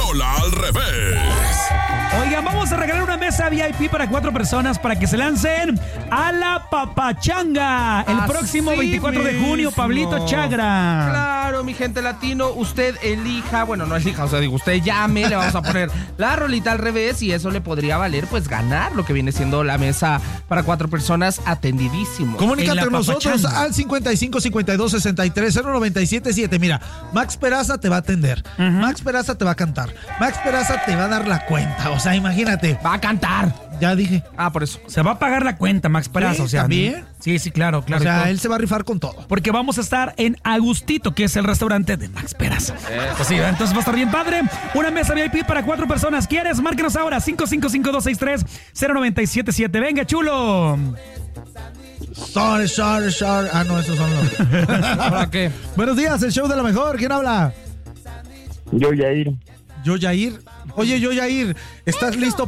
Lola al revés. Oigan, vamos a regalar una mesa VIP para 4 personas para que se lancen a la papachanga el próximo 24 de junio, Pablito Chagra. Claro, mi gente latino, usted elija, bueno, no elija, o sea, digo, usted llame, le vamos a poner la rolita al revés y eso le podría valer, pues, ganar lo que viene siendo la mesa para 4 personas atendidísimo. Comunícate con nosotros al 55 52 63 097 7. Mira, Max Peraza te va a atender. Max Peraza te va a cantar. Max Peraza te va a dar la cuenta. O sea, imagínate. Va a cantar. Ya dije. Por eso. Se va a pagar la cuenta, Max Peraza. ¿Sí? O sea, ¿También? Sí, claro. O sea, él se va a rifar con todo. Porque vamos a estar en Agustito, que es el restaurante de Max Peraza. Pues sí, entonces va a estar bien padre. Una mesa VIP para 4 personas. ¿Quieres? Márquenos ahora, 5552630977. Venga, chulo. Sorry. Ah, no, esos son los... ¿Para qué? Buenos días, el show de la mejor. ¿Quién habla? Yo, Yair. Yo, Yair. Oye, yo, Yair, ¿estás listo